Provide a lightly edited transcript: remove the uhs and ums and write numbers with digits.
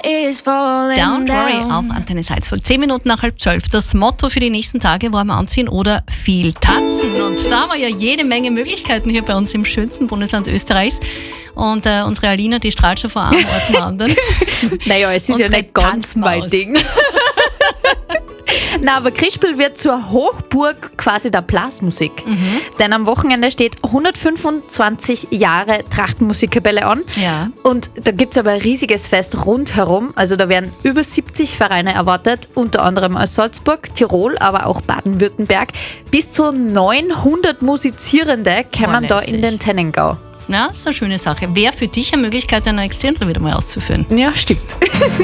Don't worry auf Antenne Salzburg. 10 Minuten nach 11:30. Das Motto für die nächsten Tage: warm anziehen oder viel tanzen. Und da haben wir ja jede Menge Möglichkeiten hier bei uns im schönsten Bundesland Österreichs. Und unsere Alina, die strahlt schon von einem Ort zum anderen. Naja, es ist ja nicht ganz mein Ding. Na, aber Krispl wird zur Hochburg quasi der Blasmusik. Denn am Wochenende steht 125 Jahre Trachtenmusikkapelle an. Ja. Und da gibt es aber ein riesiges Fest rundherum. Also da werden über 70 Vereine erwartet, unter anderem aus Salzburg, Tirol, aber auch Baden-Württemberg. Bis zu 900 Musizierende kämen da in den Tennengau. Na, das ist eine schöne Sache. Wäre für dich eine Möglichkeit, eine Externe wieder mal auszuführen. Ja, stimmt.